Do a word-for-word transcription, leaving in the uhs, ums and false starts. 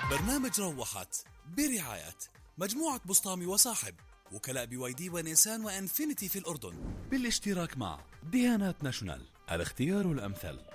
برنامج روحت برعاية مجموعة بسطامي وصاحب، وكلاء بي واي دي ونيسان وانفينيتي في الأردن، بالاشتراك مع ديانات ناشونال، الاختيار الأمثل.